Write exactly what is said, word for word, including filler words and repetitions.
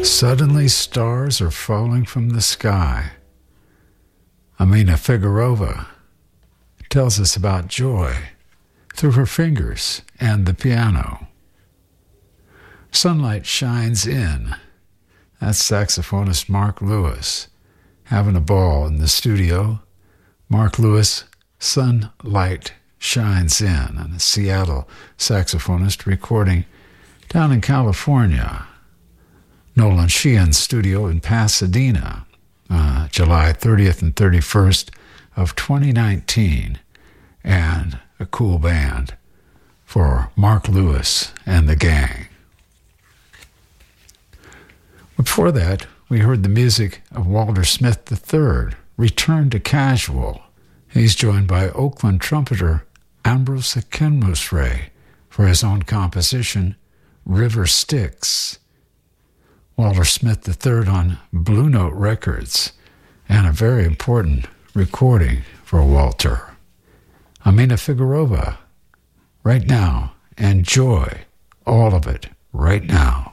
Suddenly stars are falling from the sky. Amina Figurova tells us about joy through her fingers and the piano. Sunlight shines in. That's saxophonist Mark Lewis having a ball in the studio. Mark Lewis, Sunlight Shines In, and a Seattle saxophonist recording down in California. Nolan Sheehan's studio in Pasadena, uh, July thirtieth and thirty-first of twenty nineteen, and a cool band for Mark Lewis and the gang. Before that, we heard the music of Walter Smith the third, Return to Casual. He's joined by Oakland trumpeter Ambrose Akinmusre for his own composition, River Styx. Walter Smith the third on Blue Note Records, and a very important recording for Walter. Amina Figurova, right now, and Joy, all of it, right now.